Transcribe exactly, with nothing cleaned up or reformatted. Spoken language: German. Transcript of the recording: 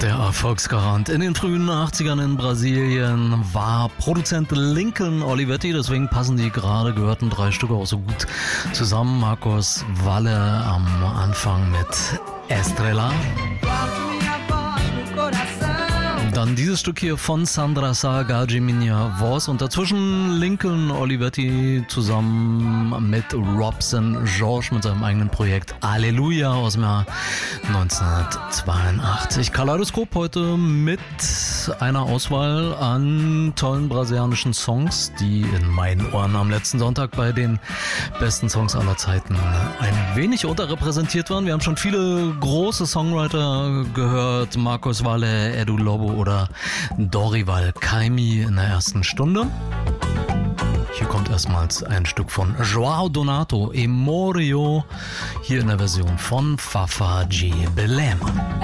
Der Erfolgsgarant in den frühen achtzigern in Brasilien war Produzent Lincoln Olivetti, deswegen passen die gerade gehörten drei Stücke auch so gut zusammen. Marcos Valle am Anfang mit Estrella. Dann dieses Stück hier von Sandra Sá, Gage Minha Voz und dazwischen Lincoln Olivetti zusammen mit Robson George mit seinem eigenen Projekt Alleluia aus dem Jahr neunzehnhundertzweiundachtzig. Kaleidoskop heute mit einer Auswahl an tollen brasilianischen Songs, die in meinen Ohren am letzten Sonntag bei den besten Songs aller Zeiten ein wenig unterrepräsentiert waren. Wir haben schon viele große Songwriter gehört, Marcos Valle, Edu Lobo oder Dorival Caymmi in der ersten Stunde. Hier kommt erstmals ein Stück von João Donato, Emorio, hier in der Version von Fafa G. Belema.